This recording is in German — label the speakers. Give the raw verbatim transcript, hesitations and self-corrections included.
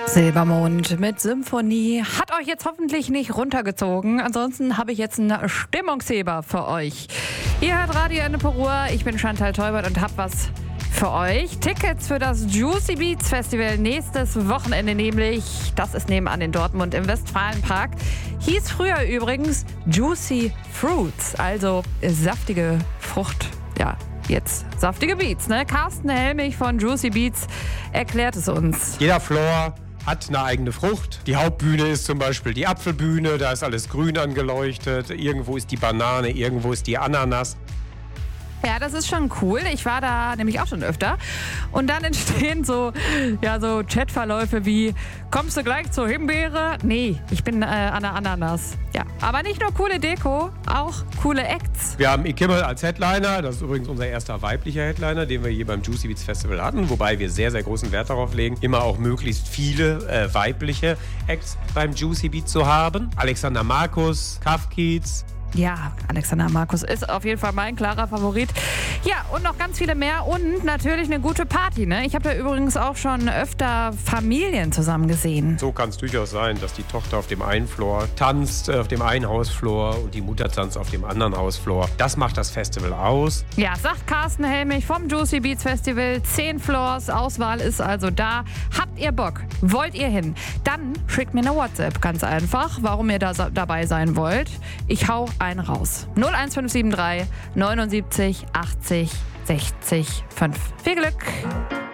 Speaker 1: Silbermond mit Symphonie hat euch jetzt hoffentlich nicht runtergezogen. Ansonsten habe ich jetzt einen Stimmungsheber für euch. Ihr hört Radio Ennepe Ruhr. Ich bin Chantal Teubert und habe was für euch. Tickets für das Juicy Beats Festival nächstes Wochenende nämlich. Das ist nebenan in Dortmund im Westfalenpark. Hieß früher übrigens Juicy Fruits, also saftige Frucht. Ja, jetzt saftige Beats, ne? Carsten Helmich von Juicy Beats erklärt es uns.
Speaker 2: Jeder Floor hat eine eigene Frucht. Die Hauptbühne ist zum Beispiel die Apfelbühne, da ist alles grün angeleuchtet. Irgendwo ist die Banane, irgendwo ist die Ananas.
Speaker 1: Ja, das ist schon cool. Ich war da nämlich auch schon öfter. Und dann entstehen so, ja, so Chatverläufe wie, kommst du gleich zur Himbeere? Nee, ich bin äh, an der Ananas. Ja, aber nicht nur coole Deko, auch coole Acts.
Speaker 2: Wir haben Ikimmel als Headliner. Das ist übrigens unser erster weiblicher Headliner, den wir hier beim Juicy Beats Festival hatten. Wobei wir sehr, sehr großen Wert darauf legen, immer auch möglichst viele äh, weibliche Acts beim Juicy Beats zu haben. Alexander Markus, Kafkiez.
Speaker 1: Ja, Alexander Markus ist auf jeden Fall mein klarer Favorit. Ja, und noch ganz viele mehr und natürlich eine gute Party, ne? Ich habe da übrigens auch schon öfter Familien zusammen gesehen.
Speaker 2: So kann es durchaus sein, dass die Tochter auf dem einen Floor tanzt, auf dem einen Hausfloor und die Mutter tanzt auf dem anderen Hausfloor. Das macht das Festival aus.
Speaker 1: Ja, sagt Carsten Helmich vom Juicy Beats Festival. Zehn Floors, Auswahl ist also da. Habt ihr Bock? Wollt ihr hin? Dann schickt mir eine WhatsApp, ganz einfach, warum ihr da dabei sein wollt. Ich hau einen raus. null eins fünf sieben drei neunundsiebzig achtzig sechzig fünf. Viel Glück!